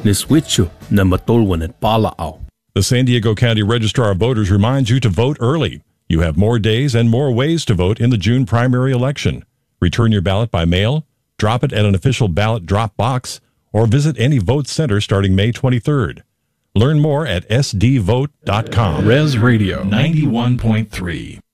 Niswichu na matulwan at palaaw. The San Diego County Registrar of Voters reminds you to vote early. You have more days and more ways to vote in the June primary election. Return your ballot by mail, drop it at an official ballot drop box, or visit any vote center starting May 23rd. Learn more at sdvote.com. Res Radio 91.3.